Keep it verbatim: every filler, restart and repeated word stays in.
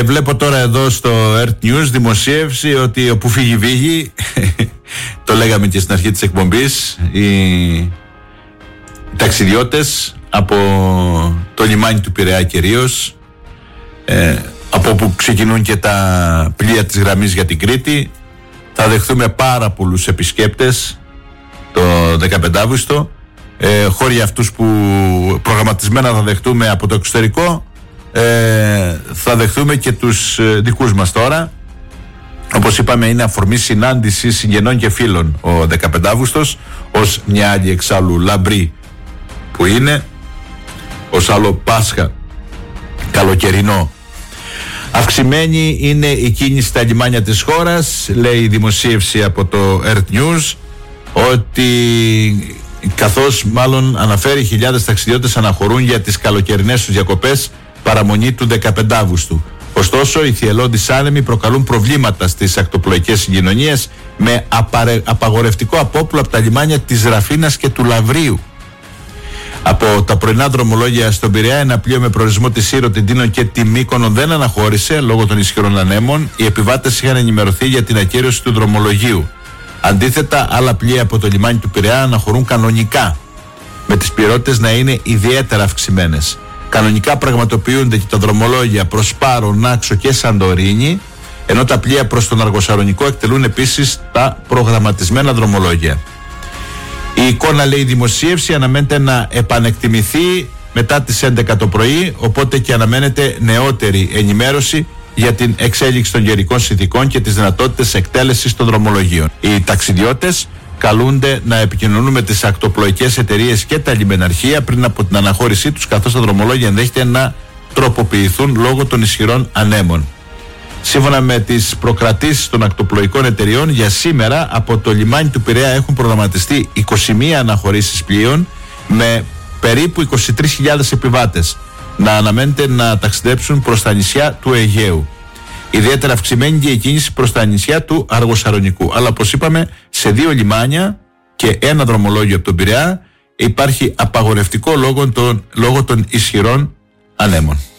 Βλέπω τώρα εδώ στο Earth News δημοσίευση ότι όπου φύγει βύγει, το λέγαμε και στην αρχή της εκπομπής, οι ταξιδιώτες από το λιμάνι του Πειραιά κυρίως, ε, από όπου ξεκινούν και τα πλοία της γραμμής για την Κρήτη, θα δεχθούμε πάρα πολλούς επισκέπτες το δεκαπέντε Αυγούστου, ε, χώρια αυτούς που προγραμματισμένα θα δεχτούμε από το εξωτερικό, ε, θα δεχτούμε και τους ε, δικούς μας τώρα. Όπως είπαμε, είναι αφορμή συνάντηση συγγενών και φίλων ο δεκαπέντε Αυγούστος, ως μια άλλη εξάλλου λαμπρή που είναι, ως άλλο Πάσχα καλοκαιρινό. Αυξημένη είναι η κίνηση στα λιμάνια της χώρας, λέει η δημοσίευση από το Earth News, ότι καθώς μάλλον αναφέρει χιλιάδες ταξιδιώτες αναχωρούν για τις καλοκαιρινές τους διακοπές παραμονή του δεκαπέντε Αυγούστου. Ωστόσο, οι θυελλώντες άνεμοι προκαλούν προβλήματα στις ακτοπλοϊκές συγκοινωνίες με απαρε... απαγορευτικό απόπλου από τα λιμάνια της Ραφίνας και του Λαβρίου. Από τα πρωινά δρομολόγια στον Πειραιά, ένα πλοίο με προορισμό τη Σύρο, την Τίνο και τη Μύκονο δεν αναχώρησε λόγω των ισχυρών ανέμων. Οι επιβάτες είχαν ενημερωθεί για την ακύρωση του δρομολογίου. Αντίθετα, άλλα πλοία από το λιμάνι του Πειραιά αναχωρούν κανονικά, με τις πληρότητες να είναι ιδιαίτερα αυξημένες. Κανονικά πραγματοποιούνται και τα δρομολόγια προς Πάρο, Νάξο και Σαντορίνη, ενώ τα πλοία προς τον Αργοσαρονικό εκτελούν επίσης τα προγραμματισμένα δρομολόγια. Η εικόνα, λέει η δημοσίευση, αναμένεται να επανεκτιμηθεί μετά τις έντεκα το πρωί, οπότε και αναμένεται νεότερη ενημέρωση για την εξέλιξη των καιρικών συνθηκών και τις δυνατότητες εκτέλεσης των δρομολογίων. Οι ταξιδιώτες καλούνται να επικοινωνούν με τις ακτοπλοϊκές εταιρείες και τα λιμεναρχεία πριν από την αναχώρησή τους, καθώς τα δρομολόγια ενδέχεται να τροποποιηθούν λόγω των ισχυρών ανέμων. Σύμφωνα με τις προκρατήσεις των ακτοπλοϊκών εταιρεών, για σήμερα από το λιμάνι του Πειραιά έχουν προγραμματιστεί είκοσι μία αναχωρήσεις πλοίων με περίπου είκοσι τρεις χιλιάδες επιβάτες να αναμένεται να ταξιδέψουν προς τα νησιά του Αιγαίου. Ιδιαίτερα αυξημένη και η κίνηση προς τα νησιά του Αργοσαρονικού. Αλλά όπως είπαμε, σε δύο λιμάνια και ένα δρομολόγιο από τον Πειραιά υπάρχει απαγορευτικό λόγω των, λόγω των ισχυρών ανέμων.